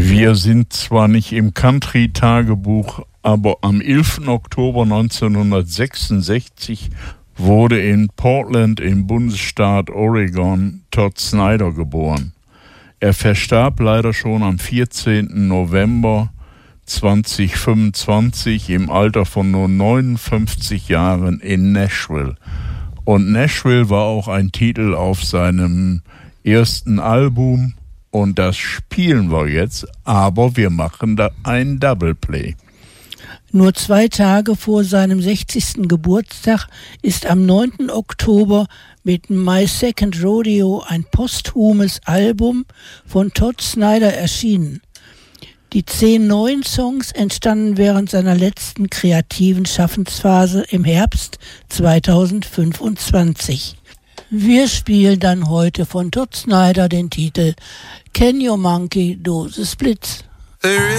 Wir sind zwar nicht im Country-Tagebuch, aber am 11. Oktober 1966 wurde in Portland im Bundesstaat Oregon Todd Snider geboren. Er verstarb leider schon am 14. November 2025 im Alter von nur 59 Jahren in Nashville. Und Nashville war auch ein Titel auf seinem ersten Album. Und das spielen wir jetzt, aber wir machen da ein Double Play. Nur 2 Tage vor seinem 60. Geburtstag ist am 9. Oktober mit My Second Rodeo ein posthumes Album von Todd Snider erschienen. Die 10 neuen Songs entstanden während seiner letzten kreativen Schaffensphase im Herbst 2025. Wir spielen dann heute von Todd Snider den Titel Can Your Monkey Do the Splits?